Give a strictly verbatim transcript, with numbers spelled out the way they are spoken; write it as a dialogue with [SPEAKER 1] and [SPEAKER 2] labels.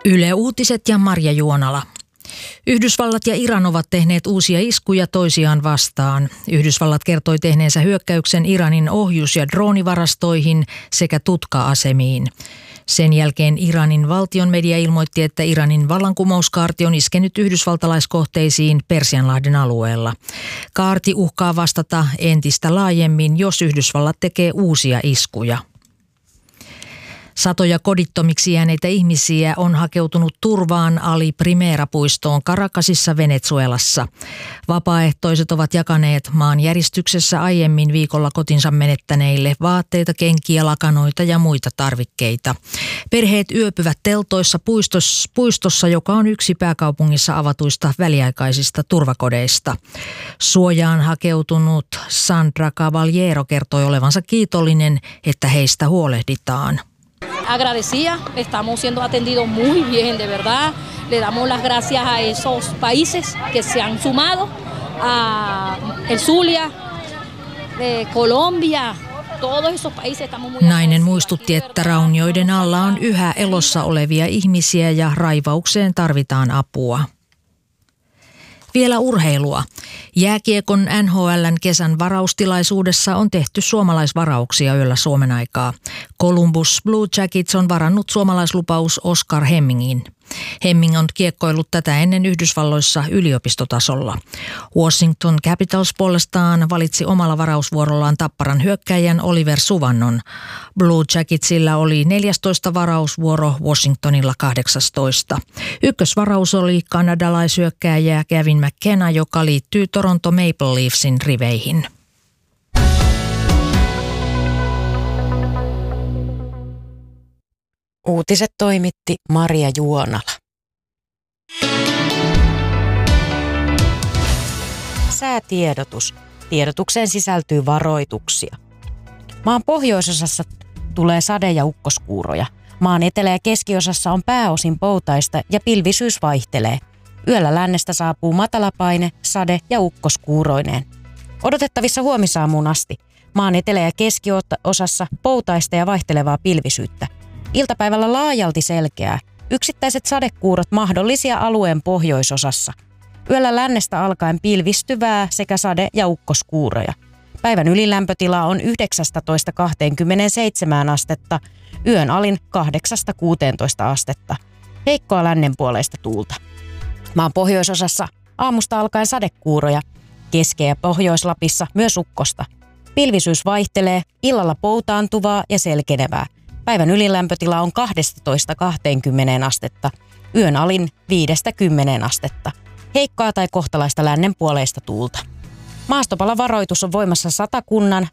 [SPEAKER 1] Yle Uutiset ja Marja Juonala. Yhdysvallat ja Iran ovat tehneet uusia iskuja toisiaan vastaan. Yhdysvallat kertoi tehneensä hyökkäyksen Iranin ohjus- ja droonivarastoihin sekä tutka-asemiin. Sen jälkeen Iranin valtion media ilmoitti, että Iranin vallankumouskaarti on iskenyt yhdysvaltalaiskohteisiin Persianlahden alueella. Kaarti uhkaa vastata entistä laajemmin, jos Yhdysvallat tekee uusia iskuja. Satoja kodittomiksi jääneitä ihmisiä on hakeutunut turvaan Ali Primera-puistoon Caracasissa Venezuelassa. Vapaaehtoiset ovat jakaneet maan järjestyksessä aiemmin viikolla kotinsa menettäneille vaatteita, kenkiä, lakanoita ja muita tarvikkeita. Perheet yöpyvät teltoissa puistossa, puistossa, joka on yksi pääkaupungissa avatuista väliaikaisista turvakodeista. Suojaan hakeutunut Sandra Caballero kertoi olevansa kiitollinen, että heistä huolehditaan.
[SPEAKER 2] Agradecida, estamos siendo atendidos muy bien, de verdad. Le damos las gracias a esos países que se han sumado, a El Zulia, de Colombia, todos esos países estamos muy.
[SPEAKER 1] Nainen muistutti, että raunioiden alla on yhä elossa olevia ihmisiä ja raivaukseen tarvitaan apua. Vielä urheilua. Jääkiekon N H L:n kesän varaustilaisuudessa on tehty suomalaisvarauksia yöllä Suomen aikaa. Columbus Blue Jackets on varannut suomalaislupaus Oskar Hemmingin. Hemming on kiekkoillut tätä ennen Yhdysvalloissa yliopistotasolla. Washington Capitals puolestaan valitsi omalla varausvuorollaan Tapparan hyökkäjän Oliver Suvannon. Blue Jacketsillä oli neljästoista varausvuoro, Washingtonilla kahdeksantoista. Ykkösvaraus oli kanadalaishyökkääjä Gavin McKenna, joka liittyy Toronto Maple Leafsin riveihin.
[SPEAKER 3] Uutiset toimitti Marja Juonala. Säätiedotus. Tiedotukseen sisältyy varoituksia. Maan pohjoisosassa tulee sade- ja ukkoskuuroja. Maan etelä- ja keskiosassa on pääosin poutaista ja pilvisyys vaihtelee. Yöllä lännestä saapuu matalapaine, sade- ja ukkoskuuroineen. Odotettavissa huomisaamuun asti. Maan etelä- ja keskiosassa poutaista ja vaihtelevaa pilvisyyttä. Iltapäivällä laajalti selkeää. Yksittäiset sadekuurot mahdollisia alueen pohjoisosassa. Yöllä lännestä alkaen pilvistyvää sekä sade- ja ukkoskuuroja. Päivän ylilämpötila on yhdeksästätoista kaksikymmentäseitsemän astetta, yön alin kahdeksasta kuuteentoista astetta. Heikkoa lännenpuoleista tuulta. Maan pohjoisosassa aamusta alkaen sadekuuroja, Keski- ja Pohjois-Lapissa myös ukkosta. Pilvisyys vaihtelee, illalla poutaantuvaa ja selkenevää. Päivän ylilämpötila on kaksitoista kaksikymmentä astetta, yön alin viidestä kymmeneen astetta. Heikkoa tai kohtalaista lännenpuoleista tuulta. Maastopalavaroitus on voimassa Satakunnan,